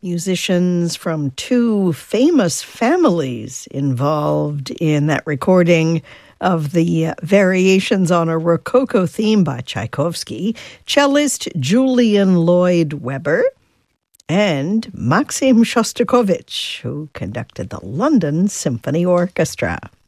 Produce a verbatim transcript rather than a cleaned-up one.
Musicians from two famous families involved in that recording of the Variations on a Rococo Theme by Tchaikovsky, cellist Julian Lloyd Webber, and Maxim Shostakovich, who conducted the London Symphony Orchestra.